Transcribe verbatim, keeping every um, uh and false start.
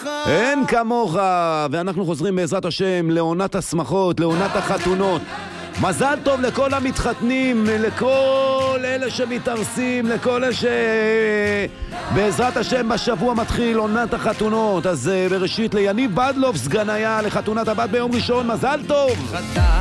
אין כמוך. ואנחנו חוזרים בעזרת השם לעונת השמחות, לעונת החתונות. מזל טוב לכל המתחתנים, לכל אלה שמתארסים, לכל אלה שבעזרת השם בשבוע מתחיל עונת החתונות. אז בראשית ליניב בדלוב סגניה לחתונת הבת ביום ראשון, מזל טוב.